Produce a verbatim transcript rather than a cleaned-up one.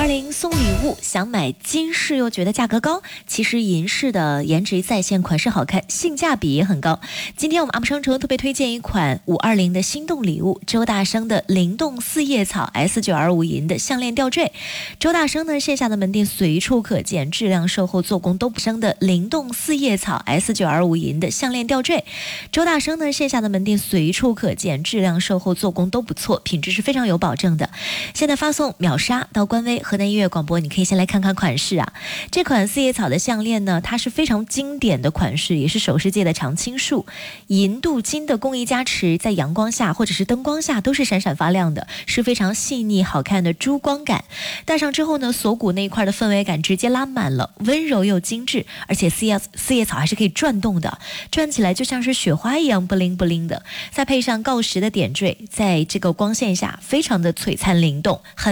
二零送礼物，想买金饰又觉得价格高，其实银饰的颜值在线，款式好看，性价比也很高。今天我们 U P 商城特别推荐一款五二零的心动礼物，周大生的灵动四叶草 S 九二五银的项链吊坠。周大生呢线下的门店随处可见，质量售后做工都不生的灵动四叶草 S 九二五银的项链吊坠。周大生呢线下的门店随处可见，质量售后做工都不错，品质是非常有保证的。现在发送秒杀到官微河南音乐广播，你可以先来看看款式啊。这款四叶草的项链呢，它是非常经典的款式，也是首饰界的常青树，银镀金的工艺加持，在阳光下或者是灯光下都是闪闪发亮的，是非常细腻好看的珠光感。戴上之后呢，锁骨那一块的氛围感直接拉满了，温柔又精致，而且四叶四叶草还是可以转动的，转起来就像是雪花一样不灵不灵的。再配上锆石的点缀，在这个光线下非常的璀璨灵动，很